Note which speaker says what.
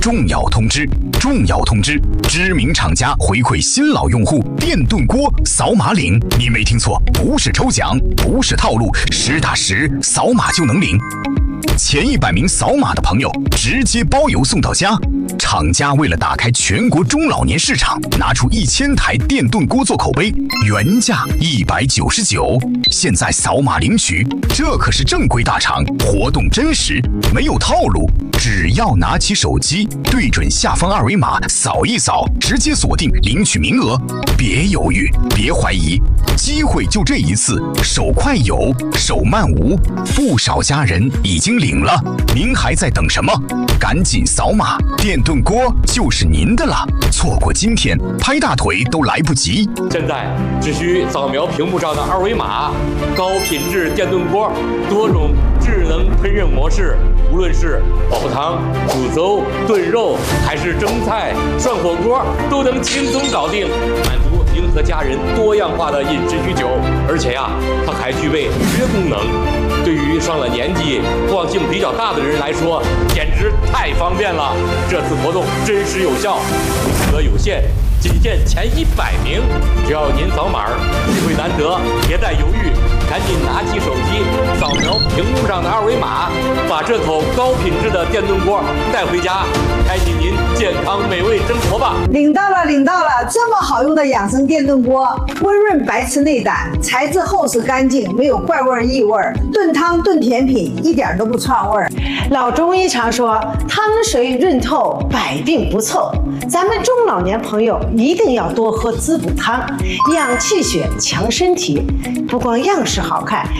Speaker 1: 重要通知！重要通知！知名厂家回馈新老用户电炖锅扫码领，你没听错，不是抽奖，不是套路，实打实扫码就能领。前100名扫码的朋友直接包邮送到家。厂家为了打开全国中老年市场，拿出1000台电炖锅做口碑，原价199，现在扫码领取，这可是正规大厂，活动真实，没有套路。只要拿起手机，对准下方2维码扫一扫，直接锁定领取名额。别犹豫，别怀疑，机会就这一次，手快有，手慢无。不少家人已经领了，您还在等什么？赶紧扫码，电炖锅就是您的了。错过今天，拍大腿都来不及。
Speaker 2: 现在只需扫描屏幕上的2维码，高品质电炖锅，多种智能烹饪模式，无论是煲汤、煮粥、炖肉，还是蒸菜、涮火锅，都能轻松搞定，满足您和家人多样化的饮食需求。而且它还具备预约功能，对于上了年纪、惯性比较大的人来说，简直太方便了。这次活动真实有效，名额有限，仅限前100名。只要您扫码，机会难得，别再犹豫，赶紧拿起手机，扫描屏幕上的2维码，把这口高品质的电炖锅带回家，开启您健康美味生活吧！
Speaker 3: 领到了，领到了！这么好用的养生电炖锅，温润白瓷内胆，材质厚实干净，没有怪味异味，炖汤炖甜品一点都不串味儿。
Speaker 4: 老中医常说，汤水润透，百病不凑。咱们中老年朋友一定要多喝滋补汤，养气血，强身体。不光样式好看，